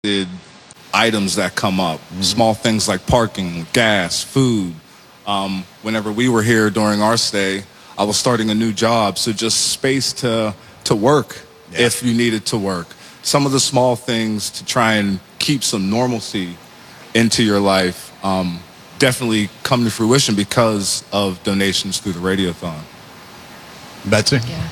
items that come up, small things like parking, gas, food. Whenever we were here during our stay, I was starting a new job, so just space to work if you needed to work. Some of the small things to try and keep some normalcy into your life definitely come to fruition because of donations through the Radiothon. Betsy? Yeah.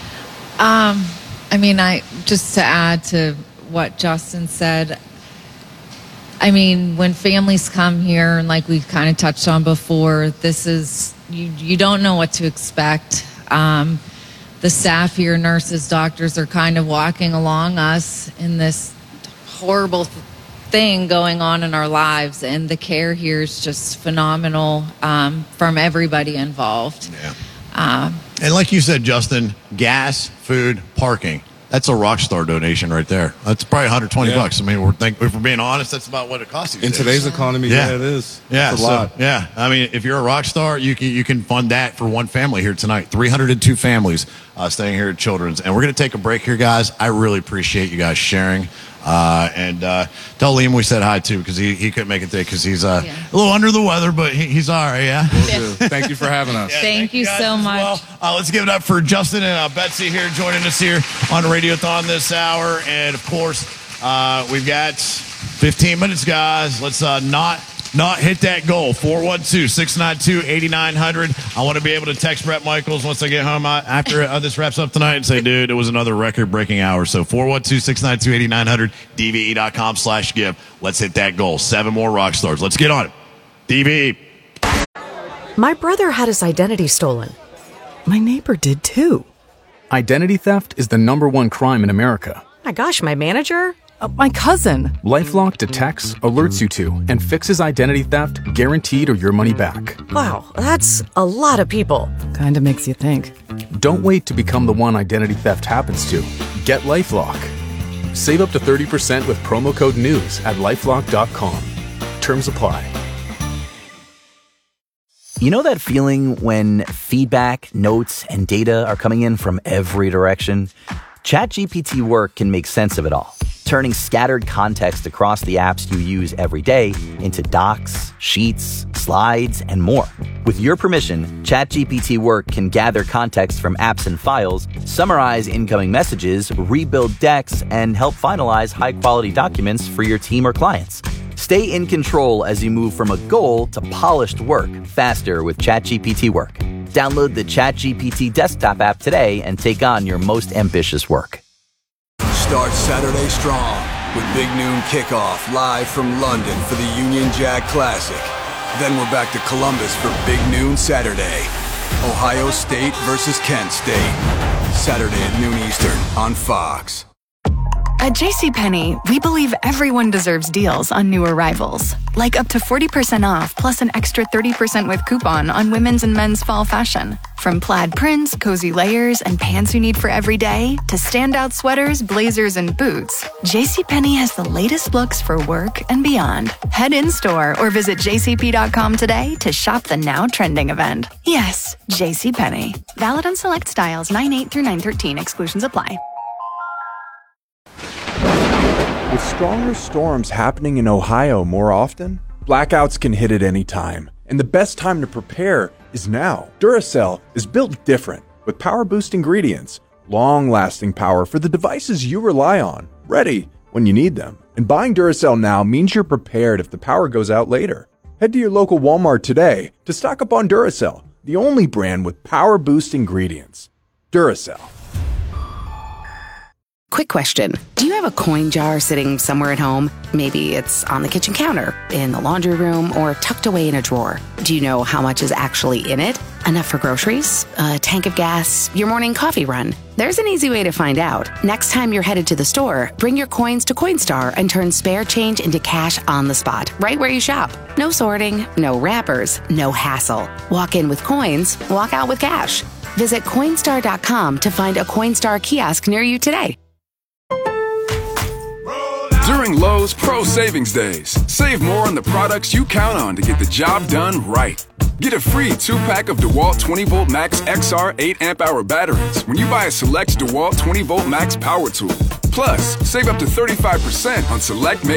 I mean, just to add to what Justin said, I mean, when families come here, and like we kind of touched on before, this is, you don't know what to expect. The staff here, nurses, doctors, are kind of walking along us in this horrible thing going on in our lives, and the care here is just phenomenal from everybody involved. Yeah. And like you said, Justin, gas, food, parking. That's a rock star donation right there. That's probably $120. I mean, if we're being honest, that's about what it costs these in days. today's economy. Yeah, it is. Yeah, it's a lot. Yeah, I mean, if you're a rock star, you can fund that for one family here tonight. 302 families staying here at Children's, and we're going to take a break here, guys. I really appreciate you guys sharing. And tell Liam we said hi too, because he couldn't make it today because he's a little under the weather, but he's all right. Yeah. Thank you for having us. Yeah, thank you so much. Well. Let's give it up for Justin and Betsy here joining us here on Radiothon this hour, and of course we've got 15 minutes, guys. Let's not hit that goal. 412-692-8900. I want to be able to text Brett Michaels once I get home after this wraps up tonight and say, dude, it was another record-breaking hour. So 412-692-8900, DVE.com/give. Let's hit that goal. 7 more rock stars. Let's get on it. DVE. My brother had his identity stolen. My neighbor did too. Identity theft is the #1 crime in America. My gosh, my manager? My cousin. LifeLock detects, alerts you to, and fixes identity theft guaranteed or your money back. Wow, that's a lot of people. Kinda makes you think. Don't wait to become the one identity theft happens to. Get LifeLock. Save up to 30% with promo code NEWS at LifeLock.com. Terms apply. You know that feeling when feedback, notes, and data are coming in from every direction? ChatGPT Work can make sense of it all, turning scattered context across the apps you use every day into docs, sheets, slides, and more. With your permission, ChatGPT Work can gather context from apps and files, summarize incoming messages, rebuild decks, and help finalize high-quality documents for your team or clients. Stay in control as you move from a goal to polished work faster with ChatGPT Work. Download the ChatGPT desktop app today and take on your most ambitious work. Start Saturday strong with Big Noon Kickoff live from London for the Union Jack Classic. Then we're back to Columbus for Big Noon Saturday. Ohio State versus Kent State. Saturday at noon Eastern on Fox. At JCPenney, we believe everyone deserves deals on new arrivals. Like up to 40% off plus an extra 30% with coupon on women's and men's fall fashion. From plaid prints, cozy layers, and pants you need for every day, to standout sweaters, blazers, and boots, JCPenney has the latest looks for work and beyond. Head in-store or visit jcp.com today to shop the now trending event. Yes, JCPenney. Valid on select styles 9/8 through 9/13. Exclusions apply. With stronger storms happening in Ohio more often, blackouts can hit at any time, and the best time to prepare is now. Duracell is built different, with power-boost ingredients, long-lasting power for the devices you rely on, ready when you need them. And buying Duracell now means you're prepared if the power goes out later. Head to your local Walmart today to stock up on Duracell, the only brand with power-boost ingredients. Duracell. Quick question. Do you have a coin jar sitting somewhere at home? Maybe it's on the kitchen counter, in the laundry room, or tucked away in a drawer. Do you know how much is actually in it? Enough for groceries? A tank of gas? Your morning coffee run? There's an easy way to find out. Next time you're headed to the store, bring your coins to Coinstar and turn spare change into cash on the spot, right where you shop. No sorting, no wrappers, no hassle. Walk in with coins, walk out with cash. Visit Coinstar.com to find a Coinstar kiosk near you today. During Lowe's Pro Savings Days, save more on the products you count on to get the job done right. Get a free 2-pack of DeWalt 20V Max XR 8 amp hour batteries when you buy a select DeWalt 20V Max power tool. Plus, save up to 35% on select